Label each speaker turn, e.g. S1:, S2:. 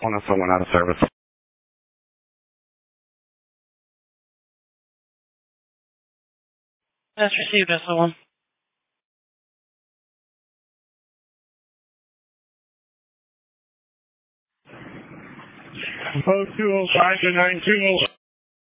S1: One of someone out of service.
S2: That's received, SO1.
S3: 0205 to 9205.